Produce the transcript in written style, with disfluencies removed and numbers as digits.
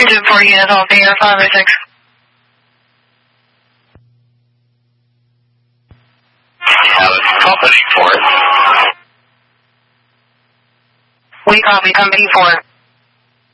Engine 4 units, all being 5 or 6. Company 4. We copy company 4.